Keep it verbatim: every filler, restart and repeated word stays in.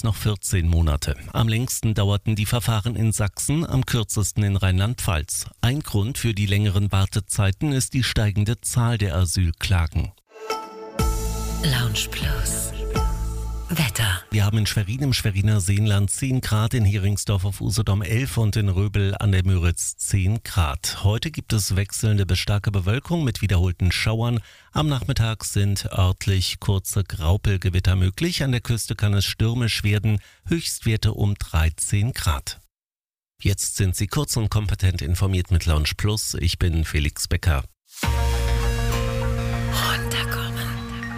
noch vierzehn Monate. Am längsten dauerten die Verfahren in Sachsen, am kürzesten in Rheinland-Pfalz. Ein Grund für die längeren Wartezeiten ist die steigende Zahl der Asylklagen. Lounge Plus. Wetter. Wir haben in Schwerin im Schweriner Seenland zehn Grad, in Heringsdorf auf Usedom elf und in Röbel an der Müritz zehn Grad. Heute gibt es wechselnde bis starke Bewölkung mit wiederholten Schauern. Am Nachmittag sind örtlich kurze Graupelgewitter möglich. An der Küste kann es stürmisch werden. Höchstwerte um dreizehn Grad. Jetzt sind Sie kurz und kompetent informiert mit Lounge Plus. Ich bin Felix Becker.